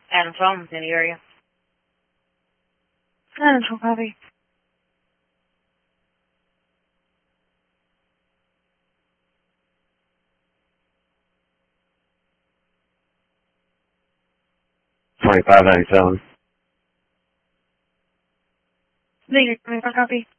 Adam's home in the area. Adam's home, copy. $25.97. Later, 25, copy.